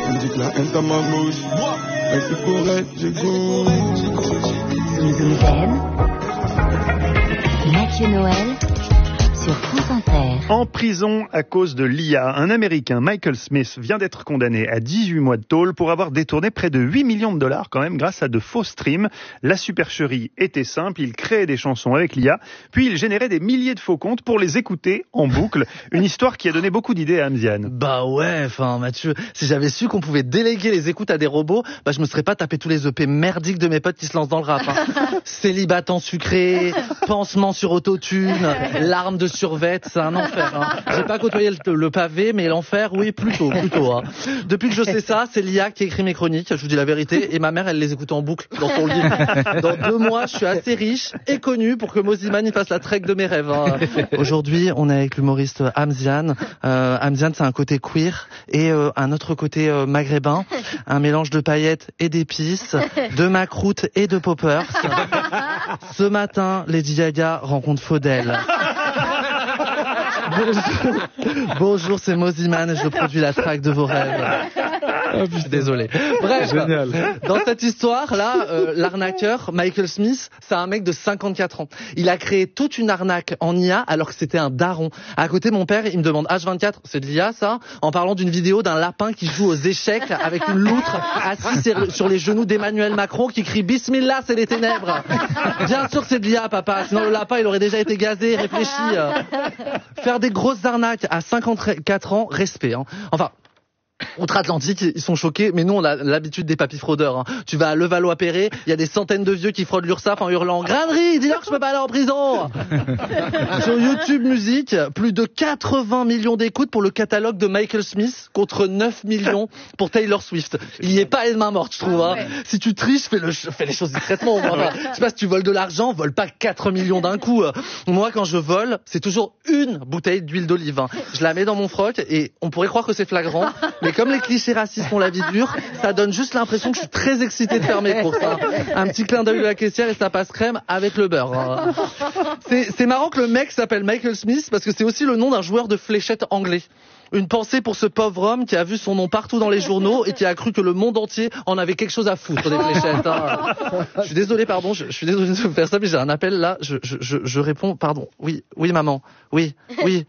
On dit que la haine dans ma bouche. Mais c'est pour elle, j'ai goût. Week-end. Mathieu Noël sur France Inter. En prison à cause de l'IA, un Américain, Michael Smith, vient d'être condamné à 18 mois de tôle pour avoir détourné près de 8 millions de dollars quand même grâce à de faux streams. La supercherie était simple, il créait des chansons avec l'IA, puis il générait des milliers de faux comptes pour les écouter en boucle. Une histoire qui a donné beaucoup d'idées à Amziane. Bah ouais, Mathieu, si j'avais su qu'on pouvait déléguer les écoutes à des robots, je me serais pas tapé tous les EP merdiques de mes potes qui se lancent dans le rap. Célibatant sucré, pansement sur autotune, larmes de survêt, c'est un enfer. J'ai pas côtoyé le pavé, mais l'enfer, oui, plutôt. Depuis que je sais ça, c'est l'IA qui écrit mes chroniques, je vous dis la vérité, et ma mère, elle les écoute en boucle dans son lit. Dans 2 mois, je suis assez riche et connu pour que Moziman il fasse la trek de mes rêves. Aujourd'hui, on est avec l'humoriste Amziane. Amziane, c'est un côté queer et un autre côté maghrébin, un mélange de paillettes et d'épices, de macroute et de poppers. Ce matin, Lady Gaga rencontre Faudel. Bonjour, c'est Moziman et je produis la track de vos rêves. Je suis désolé. Bref, génial. Dans cette histoire-là, l'arnaqueur Michael Smith, c'est un mec de 54 ans. Il a créé toute une arnaque en IA alors que c'était un daron. À côté, mon père, il me demande H24, c'est de l'IA ça? En parlant d'une vidéo d'un lapin qui joue aux échecs avec une loutre assis sur les genoux d'Emmanuel Macron qui crie Bismillah, c'est les ténèbres. Bien sûr, c'est de l'IA, papa. Sinon, le lapin, il aurait déjà été gazé, réfléchi. Faire des grosses arnaques à 54 ans, respect. Enfin, outre-Atlantique, ils sont choqués, mais nous, on a l'habitude des papis fraudeurs. Tu vas à Levallois-Perret, il y a des centaines de vieux qui fraudent l'URSSAF en hurlant « Grainerie, dis-leur que je peux pas aller en prison !» Sur YouTube Music, plus de 80 millions d'écoutes pour le catalogue de Michael Smith contre 9 millions pour Taylor Swift. Il y est pas les mains mortes, je trouve. Ouais. Si tu triches, fais les choses discrètement. Je sais pas, si tu voles de l'argent, vole pas 4 millions d'un coup. Moi, quand je vole, c'est toujours une bouteille d'huile d'olive. Je la mets dans mon froc et on pourrait croire que c'est flagrant, mais comme les clichés racistes font la vie dure, ça donne juste l'impression que je suis très excité de faire mes courses. Un petit clin d'œil de la caissière et ça passe crème avec le beurre. C'est marrant que le mec s'appelle Michael Smith parce que c'est aussi le nom d'un joueur de fléchettes anglais. Une pensée pour ce pauvre homme qui a vu son nom partout dans les journaux et qui a cru que le monde entier en avait quelque chose à foutre des fléchettes. Je suis désolé, pardon, je suis désolé de faire ça, mais j'ai un appel là, je réponds, pardon. Oui, maman. Oui,